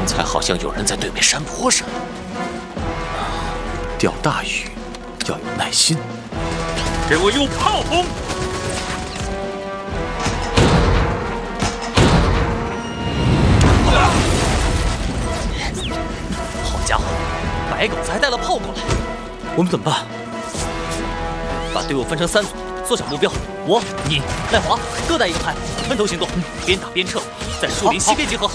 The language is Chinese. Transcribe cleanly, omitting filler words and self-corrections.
刚才好像有人在对面山坡上。 钓大鱼要有耐心。 给我用炮轰！ 好家伙，白狗子还带了炮过来， 我们怎么办？ 把队伍分成3组，缩小目标。我、你、赖华各带一个排，分头行动，边打边撤，在树林西边集合。